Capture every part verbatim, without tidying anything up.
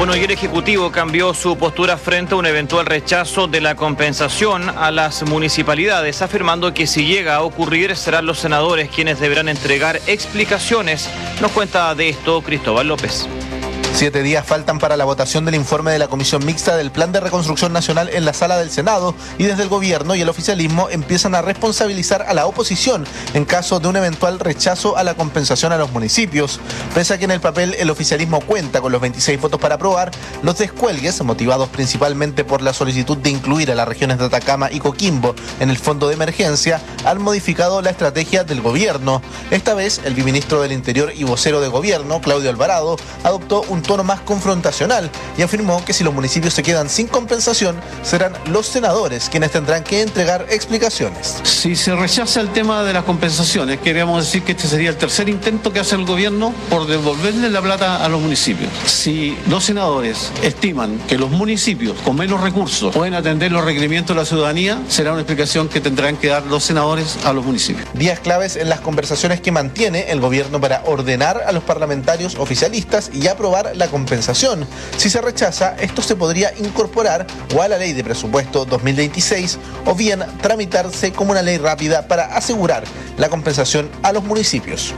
Bueno, y el Ejecutivo cambió su postura frente a un eventual rechazo de la compensación a las municipalidades, afirmando que si llega a ocurrir serán los senadores quienes deberán entregar explicaciones. Nos cuenta de esto Cristóbal López. Siete días faltan para la votación del informe de la Comisión Mixta del Plan de Reconstrucción Nacional en la sala del Senado y desde el gobierno y el oficialismo empiezan a responsabilizar a la oposición en caso de un eventual rechazo a la compensación a los municipios. Pese a que en el papel el oficialismo cuenta con los veintiséis votos para aprobar, los descuelgues, motivados principalmente por la solicitud de incluir a las regiones de Atacama y Coquimbo en el fondo de emergencia, han modificado la estrategia del gobierno. Esta vez, el viceministro del Interior y vocero de gobierno, Claudio Alvarado, adoptó un tono más confrontacional y afirmó que si los municipios se quedan sin compensación, serán los senadores quienes tendrán que entregar explicaciones. Si se rechaza el tema de las compensaciones, queríamos decir que este sería el tercer intento que hace el gobierno por devolverle la plata a los municipios. Si los senadores estiman que los municipios con menos recursos pueden atender los requerimientos de la ciudadanía, será una explicación que tendrán que dar los senadores a los municipios. Días claves en las conversaciones que mantiene el gobierno para ordenar a los parlamentarios oficialistas y aprobar la compensación. Si se rechaza, esto se podría incorporar o a la ley de presupuesto dos mil veintiséis o bien tramitarse como una ley rápida para asegurar la compensación a los municipios.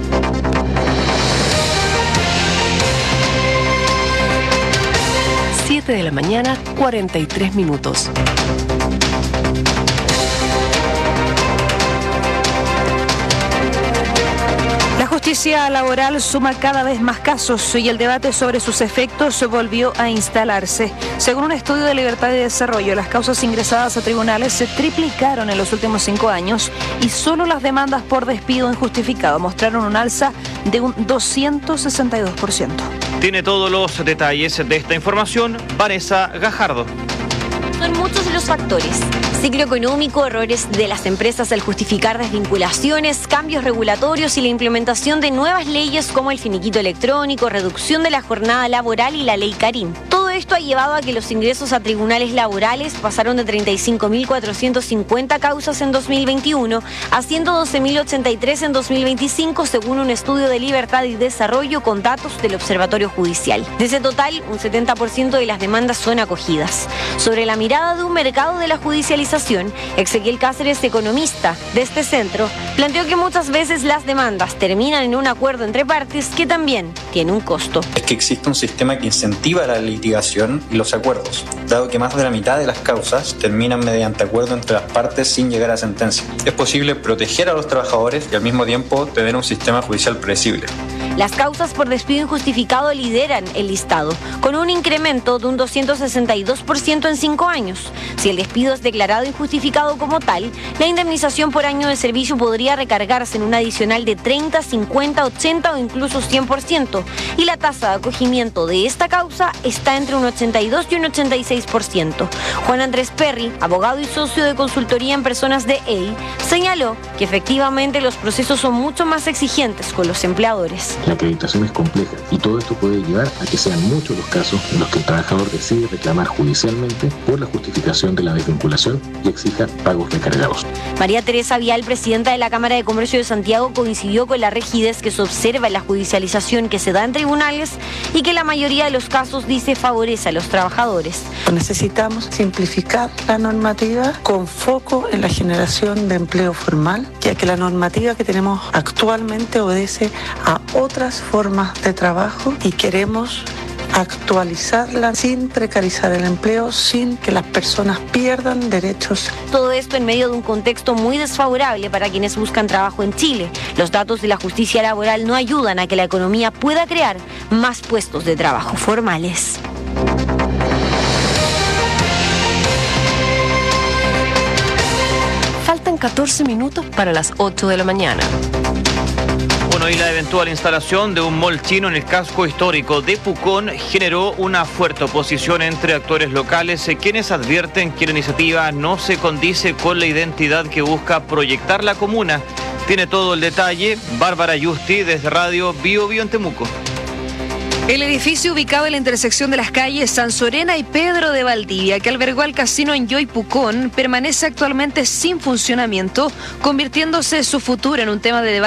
siete de la mañana, cuarenta y tres minutos. La justicia laboral suma cada vez más casos y el debate sobre sus efectos volvió a instalarse. Según un estudio de Libertad y Desarrollo, las causas ingresadas a tribunales se triplicaron en los últimos cinco años y solo las demandas por despido injustificado mostraron un alza de un doscientos sesenta y dos por ciento. Tiene todos los detalles de esta información Vanessa Gajardo. Son muchos los factores. Ciclo económico, errores de las empresas al justificar desvinculaciones, cambios regulatorios y la implementación de nuevas leyes como el finiquito electrónico, reducción de la jornada laboral y la ley Karim. Todo esto ha llevado a que los ingresos a tribunales laborales pasaron de treinta y cinco mil cuatrocientas cincuenta causas en dos mil veintiuno a ciento doce mil ochenta y tres en dos mil veinticinco, según un estudio de Libertad y Desarrollo con datos del Observatorio Judicial. De ese total, un setenta por ciento de las demandas son acogidas. Sobre la mirada de un mercado de la judicialización, Ezequiel Cáceres, economista de este centro, planteó que muchas veces las demandas terminan en un acuerdo entre partes que también tiene un costo. Es que existe un sistema que incentiva la litigación y los acuerdos, dado que más de la mitad de las causas terminan mediante acuerdo entre las partes sin llegar a sentencia. Es posible proteger a los trabajadores y al mismo tiempo tener un sistema judicial predecible. Las causas por despido injustificado lideran el listado, con un incremento de un doscientos sesenta y dos por ciento en cinco años. Si el despido es declarado injustificado como tal, la indemnización por año de servicio podría recargarse en un adicional de treinta, cincuenta, ochenta o incluso cien por ciento, y la tasa de acogimiento de esta causa está entre un ochenta y dos y un ochenta y seis por ciento. Juan Andrés Perry, abogado y socio de consultoría en personas de E I, señaló que efectivamente los procesos son mucho más exigentes con los empleadores. La acreditación es compleja y todo esto puede llevar a que sean muchos los casos en los que el trabajador decide reclamar judicialmente por la justificación de la desvinculación y exija pagos recargados. María Teresa Vial, presidenta de la Cámara de Comercio de Santiago, coincidió con la rigidez que se observa en la judicialización que se da en tribunales y que la mayoría de los casos, dice, favorece a los trabajadores. Necesitamos simplificar la normativa con foco en la generación de empleo formal, ya que la normativa que tenemos actualmente obedece a otras formas de trabajo y queremos actualizarla sin precarizar el empleo, sin que las personas pierdan derechos. Todo esto en medio de un contexto muy desfavorable para quienes buscan trabajo en Chile. Los datos de la justicia laboral no ayudan a que la economía pueda crear más puestos de trabajo formales. Faltan catorce minutos para las ocho de la mañana. Bueno, y la eventual instalación de un mall chino en el casco histórico de Pucón generó una fuerte oposición entre actores locales, quienes advierten que la iniciativa no se condice con la identidad que busca proyectar la comuna. Tiene todo el detalle Bárbara Yusti desde Radio Bio Bio en Temuco. El edificio ubicado en la intersección de las calles San Sorena y Pedro de Valdivia, que albergó al casino Enjoy Pucón, permanece actualmente sin funcionamiento, convirtiéndose su futuro en un tema de debate